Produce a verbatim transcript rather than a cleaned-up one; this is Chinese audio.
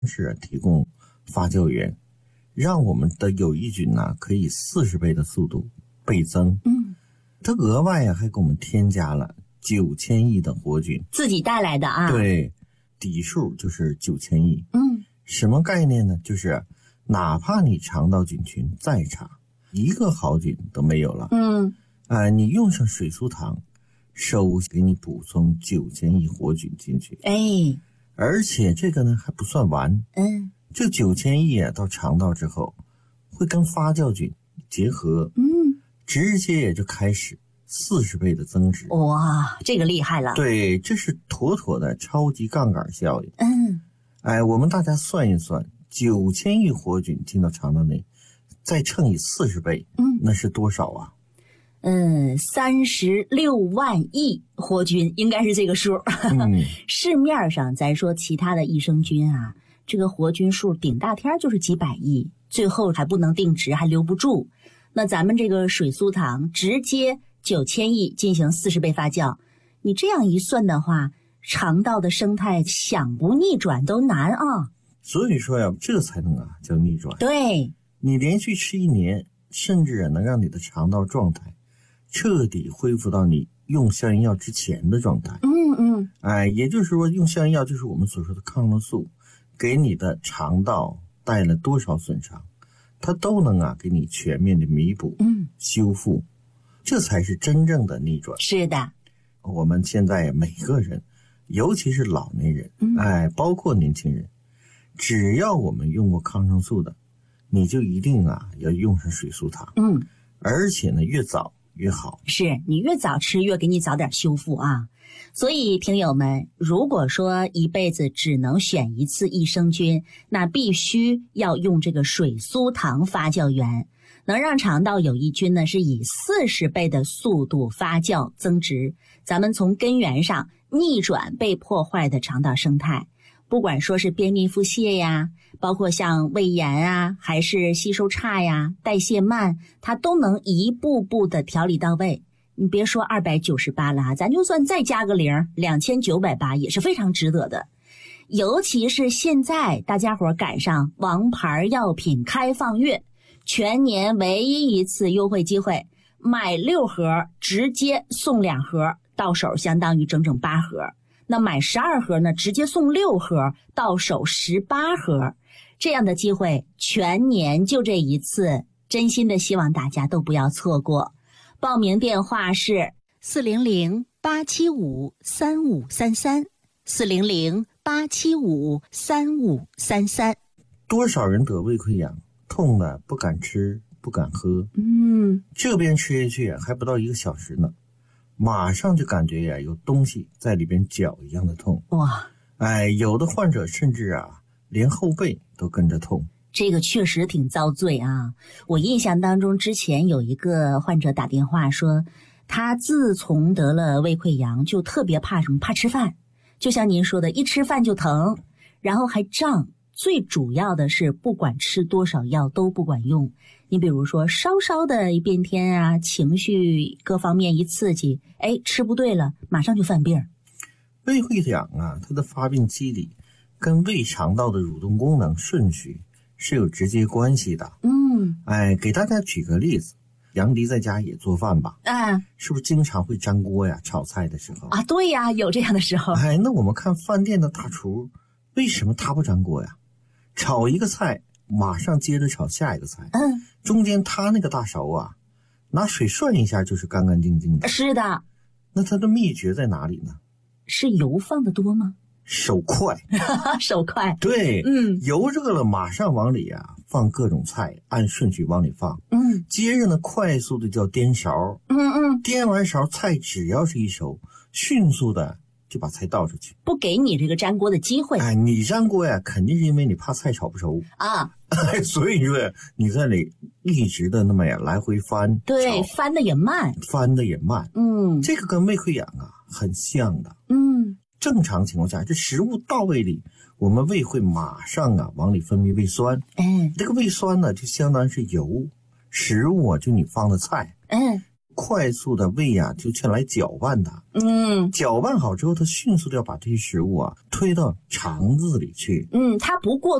是提供发酵源，让我们的有益菌呢、啊、可以四十倍的速度倍增。 嗯， 它额外啊还给我们添加了九千亿的活菌， 自己带来的啊。 对，底数就是九千亿。 嗯， 什么概念呢？就是哪怕你肠道菌群再差，一个好菌都没有了。 嗯， 呃，你用上水苏糖，首给你补充九千亿活菌进去。 哎， 而且这个呢还不算完， 嗯， 这九千亿啊到肠道之后，会跟发酵菌结合， 嗯， 直接也就开始四十倍的增值。 哇，这个厉害了。 对，这是妥妥的超级杠杆效应。 嗯， 哎，我们大家算一算，九千亿活菌进到肠道内，再乘以四十倍， 嗯， 那是多少啊？ 嗯，三十六万亿活菌应该是这个数。 嗯， 市面上咱说其他的益生菌啊，这个活菌数顶大天就是几百亿，最后还不能定值，还留不住。那咱们这个水苏糖直接九千亿进行四十倍发酵，你这样一算的话，肠道的生态想不逆转都难啊。 所以说呀，这才能啊叫逆转。 对， 你连续吃一年，甚至能让你的肠道状态彻底恢复到你用消炎药之前的状态。 嗯嗯， 哎，也就是说，用消炎药就是我们所说的抗生素，给你的肠道带了多少损伤，它都能啊给你全面的弥补、 嗯， 修复，这才是真正的逆转。 是的， 我们现在每个人，尤其是老年人， 嗯、 哎，包括年轻人，只要我们用过抗生素的，你就一定啊要用上水苏糖。 嗯， 而且呢，越早越好。 是你越早吃越给你早点修复啊。所以听友们，如果说一辈子只能选一次益生菌，那必须要用这个水苏糖发酵源，能让肠道有益菌呢是以四十倍的速度发酵增殖，咱们从根源上逆转被破坏的肠道生态。不管说是便秘腹泻呀，包括像胃炎啊，还是吸收差呀、代谢慢，它都能一步步的调理到位。你别说二百九十八了啊，咱就算再加个零，两千九百八也是非常值得的。尤其是现在大家伙赶上王牌药品开放月，全年唯一一次优惠机会，买六盒直接送两盒，到手相当于整整八盒。那买十二盒呢，直接送六盒，到手十八盒。这样的机会全年就这一次，真心的希望大家都不要错过。报名电话是四零零八七五三五三三，四零零八七五三五三三。 多少人得胃溃疡，痛的不敢吃不敢喝， 嗯， 这边吃下去还不到一个小时呢，马上就感觉呀有东西在里边绞一样的痛。 哇， 哎，有的患者甚至啊连后背都跟着痛。 这个确实挺遭罪啊！我印象当中，之前有一个患者打电话说，他自从得了胃溃疡，就特别怕什么？怕吃饭。就像您说的，一吃饭就疼，然后还胀。最主要的是，不管吃多少药都不管用。你比如说，稍稍的一变天啊，情绪各方面一刺激，哎，吃不对了，马上就犯病。 胃溃疡啊，它的发病机理跟胃肠道的蠕动功能顺序是有直接关系的。 嗯， 哎，给大家举个例子，杨迪在家也做饭吧？ 啊， 是不是经常会粘锅呀？炒菜的时候啊，对呀，有这样的时候。 哎，那我们看饭店的大厨，为什么他不粘锅呀？炒一个菜，马上接着炒下一个菜， 嗯， 中间他那个大勺啊，拿水涮一下就是干干净净的。 是的。 那他的秘诀在哪里呢？ 是油放的多吗？ 手快。 手快。 对， 嗯， 油热了马上往里啊放各种菜，按顺序往里放。 嗯， 接着呢快速的叫颠勺。 嗯嗯， 颠完勺，菜只要是一熟，迅速的就把菜倒出去， 不给你这个粘锅的机会。 哎，你粘锅呀，肯定是因为你怕菜炒不熟啊， 所以说你在里一直的那么呀来回翻， 对，翻的也慢， 翻的也慢。 嗯， 这个跟胃溃疡啊很像的。 嗯， 正常情况下，这食物到胃里，我们胃会马上啊往里分泌胃酸。 嗯， 这个胃酸呢，就相当于是油，食物啊就你放的菜。 嗯， 快速的胃啊就去来搅拌它， 嗯搅拌好之后，它迅速的要把这些食物啊推到肠子里去。 嗯，它不过